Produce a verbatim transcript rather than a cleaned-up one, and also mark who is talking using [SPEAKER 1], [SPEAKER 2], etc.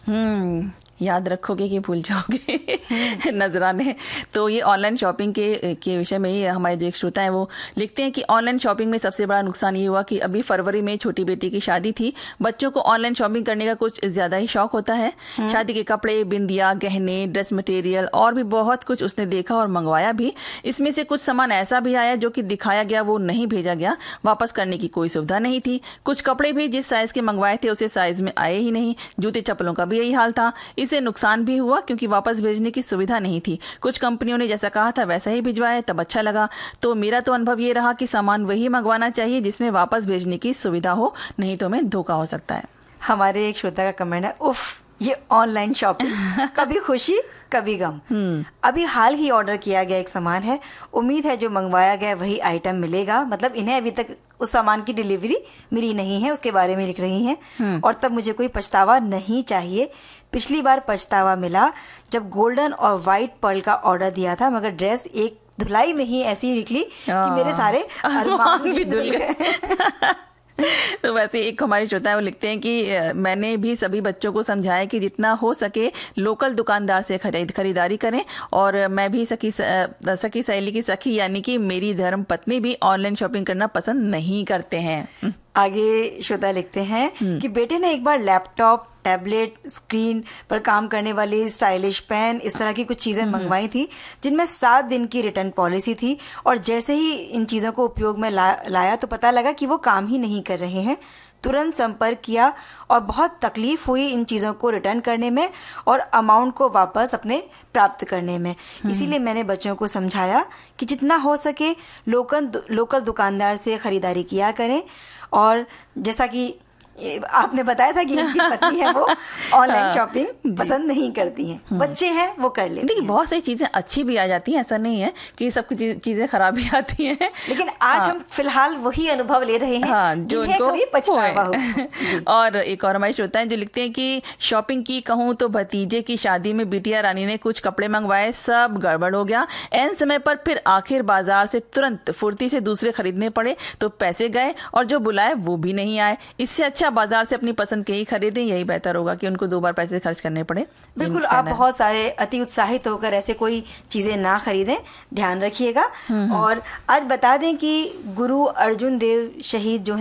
[SPEAKER 1] हम्म याद रखोगे कि भूल जाओगे नजराने। तो ये ऑनलाइन शॉपिंग के के विषय में ही हमारे जो एक श्रोता है वो लिखते हैं कि ऑनलाइन शॉपिंग में सबसे बड़ा नुकसान ये हुआ कि अभी फरवरी में छोटी बेटी की शादी थी। बच्चों को ऑनलाइन शॉपिंग करने का कुछ ज्यादा ही शौक होता है। शादी के कपड़े, बिंदिया, गहने, ड्रेस मटेरियल और भी बहुत कुछ उसने देखा और मंगवाया भी। इसमें से कुछ सामान ऐसा भी आया जो कि दिखाया गया वो नहीं भेजा गया। वापस करने की कोई सुविधा नहीं थी। कुछ कपड़े भी जिस साइज के मंगवाए थे उसे साइज में आए ही नहीं। जूते चप्पलों का भी यही हाल था। इससे नुकसान भी हुआ क्योंकि वापस भेजने की सुविधा नहीं थी। कुछ कंपनियों ने जैसा कहा था वैसा ही भिजवाया, तब अच्छा लगा। तो मेरा तो अनुभव ये रहा कि सामान वही मंगवाना चाहिए जिसमें वापस भेजने की सुविधा हो, नहीं तो हमें धोखा हो सकता है।
[SPEAKER 2] हमारे एक श्रोता का कमेंट है, उफ ये ऑनलाइन शॉपिंग, कभी खुशी कभी गम। अभी हाल ही ऑर्डर किया गया एक सामान है, उम्मीद है जो मंगवाया गया वही आइटम मिलेगा। मतलब इन्हें अभी तक उस सामान की डिलीवरी मिली नहीं है, उसके बारे में लिख रही हैं। और तब मुझे कोई पछतावा नहीं चाहिए। पिछली बार पछतावा मिला जब गोल्डन और व्हाइट पर्ल का ऑर्डर दिया था, मगर ड्रेस एक धुलाई में ही ऐसी निकली कि मेरे सारे अरमान भी धुल गए।
[SPEAKER 1] तो वैसे एक हमारे श्रोता है वो लिखते हैं कि मैंने भी सभी बच्चों को समझाया कि जितना हो सके लोकल दुकानदार से खरीद खरीदारी करें। और मैं भी सखी सखी सहेली की सखी यानी कि मेरी धर्म पत्नी भी ऑनलाइन शॉपिंग करना पसंद नहीं करते हैं।
[SPEAKER 2] आगे श्रोता लिखते हैं कि बेटे ने एक बार लैपटॉप, टैबलेट, स्क्रीन पर काम करने वाली स्टाइलिश पेन, इस तरह की कुछ चीजें मंगवाई थी जिनमें सात दिन की रिटर्न पॉलिसी थी। और जैसे ही इन चीजों को उपयोग में ला, लाया तो पता लगा कि वो काम ही नहीं कर रहे हैं। तुरंत संपर्क किया और बहुत तकलीफ हुई इन चीज़ों को रिटर्न करने में और अमाउंट को वापस अपने प्राप्त करने में। इसीलिए मैंने बच्चों को समझाया कि जितना हो सके लोकल लोकल दुकानदार से खरीदारी किया करें। और जैसा कि आपने बताया था कि इनकी पत्नी है वो ऑनलाइन शॉपिंग पसंद नहीं करती हैं, बच्चे हैं वो कर लेते हैं।
[SPEAKER 1] देखिए बहुत सारी चीजें अच्छी भी आ जाती हैं, ऐसा नहीं है कि सब कुछ चीजें खराब भी आती हैं।
[SPEAKER 2] लेकिन आज हाँ, हम फिलहाल वही अनुभव ले रहे हैं
[SPEAKER 1] हाँ, जो इनको
[SPEAKER 2] कभी पछतावा हो।
[SPEAKER 1] और एक और हमारे श्रोता हैं जो लिखते हैं कि शॉपिंग की कहूँ तो भतीजे की शादी में बिटिया रानी ने कुछ कपड़े मंगवाए, सब गड़बड़ हो गया। एन समय पर फिर आखिर बाजार से तुरंत फुर्ती से दूसरे खरीदने पड़े तो पैसे गए और जो बुलाए वो भी नहीं आए। इससे अच्छा बाजार से अपनी पसंद के ही खरीदें, यही बेहतर होगा कि उनको दो बार पैसे खर्च करने पड़े।
[SPEAKER 2] बिल्कुल, आप बहुत सारे अति उत्साहित होकर ऐसे कोई चीजें ना खरीदें, ध्यान रखिएगा। और आज बता दें कि गुरु अर्जुन देव शहीद जो